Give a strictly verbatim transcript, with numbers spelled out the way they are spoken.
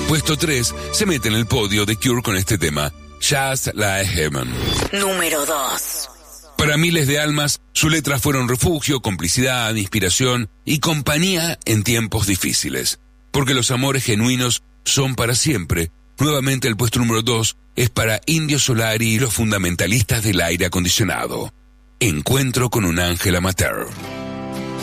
Puesto tres, se mete en el podio de Cure con este tema, Just Like Heaven. Número dos. Para miles de almas, sus letras fueron refugio, complicidad, inspiración y compañía en tiempos difíciles. Porque los amores genuinos son para siempre. Nuevamente el puesto número dos es para Indio Solari y los fundamentalistas del aire acondicionado. Encuentro con un ángel amateur.